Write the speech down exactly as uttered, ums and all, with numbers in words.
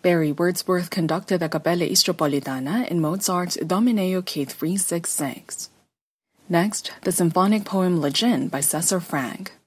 Barry Wordsworth conducted the Capella Istropolitana in Mozart's Idomeneo K three sixty-six. Next, the symphonic poem Le Djinn by César Franck.